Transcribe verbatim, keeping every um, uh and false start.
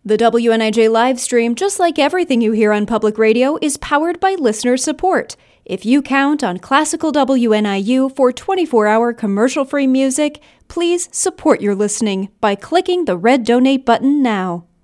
The W N I J live stream, just like everything you hear on public radio, is powered by listener support. If you count on Classical W N I U for twenty-four hour commercial-free music, please support your listening by clicking the red donate button now.